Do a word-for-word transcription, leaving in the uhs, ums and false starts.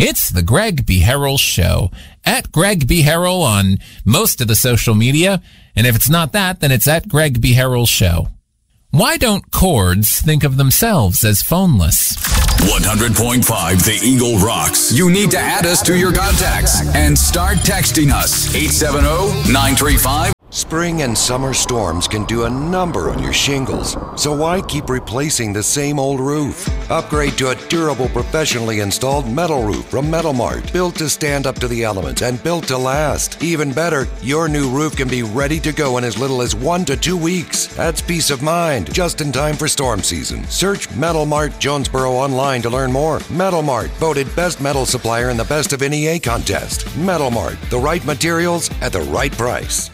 It's the Greg B. Harrell Show. At Greg B. Harrell on most of the social media. And if it's not that, then it's at Greg B. Harrell Show. Why don't chords think of themselves as phoneless? one hundred point five The Eagle rocks. You need to add us to your contacts and start texting us. eight seven zero, nine three five. Spring and summer storms can do a number on your shingles, so why keep replacing the same old roof? Upgrade to a durable, professionally installed metal roof from Metal Mart, built to stand up to the elements and built to last. Even better, your new roof can be ready to go in as little as one to two weeks. That's peace of mind, just in time for storm season. Search Metal Mart Jonesboro online to learn more. Metal Mart, voted best metal supplier in the Best of N E A contest. Metal Mart, the right materials at the right price.